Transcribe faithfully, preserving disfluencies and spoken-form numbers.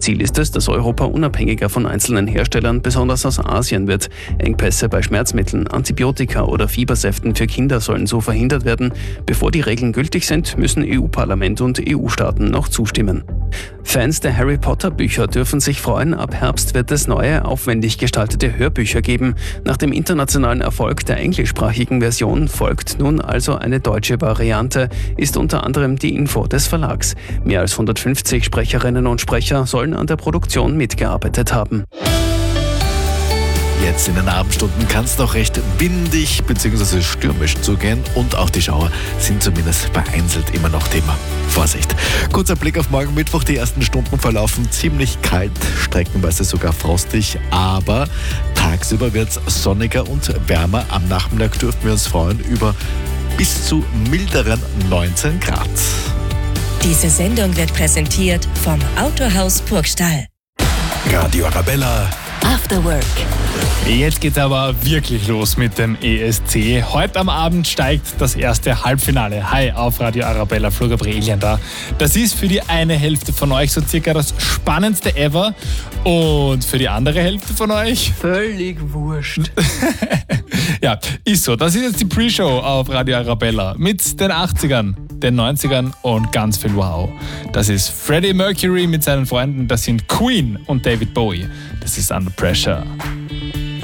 Ziel ist es, dass Europa unabhängiger von einzelnen Herstellern, besonders aus Asien, wird. Engpässe bei Schmerzmitteln, Antibiotika oder Fiebersäften für Kinder sollen so verhindert werden. Bevor die Regeln gültig sind, müssen E U-Parlament und E U-Staaten noch zustimmen. Fans der Harry Potter Bücher dürfen sich freuen, ab Herbst wird es neue, aufwendig gestaltete Hörbücher geben. Nach dem internationalen Erfolg der englischsprachigen Version folgt nun also eine deutsche Variante, ist unter anderem die Info des Verlags. Mehr als hundertfünfzig Sprecherinnen und Sprecher sollen an der Produktion mitgearbeitet haben. Jetzt in den Abendstunden kann es noch recht windig bzw. stürmisch zugehen und auch die Schauer sind zumindest vereinzelt immer noch Thema. Vorsicht! Kurzer Blick auf morgen Mittwoch. Die ersten Stunden verlaufen ziemlich kalt, streckenweise sogar frostig, aber tagsüber wird es sonniger und wärmer. Am Nachmittag dürfen wir uns freuen über bis zu milderen neunzehn Grad. Diese Sendung wird präsentiert vom Autohaus Burgstall. Radio Arabella After Work. Jetzt geht's aber wirklich los mit dem E S C. Heute am Abend steigt das erste Halbfinale. Hi, auf Radio Arabella, Flo Gabrielian da. Das ist für die eine Hälfte von euch so circa das Spannendste ever. Und für die andere Hälfte von euch? Völlig wurscht. Ja, ist so. Das ist jetzt die Pre-Show auf Radio Arabella mit den achtzigern, den neunzigern und ganz viel Wow. Das ist Freddie Mercury mit seinen Freunden, das sind Queen und David Bowie. Das ist Under Pressure.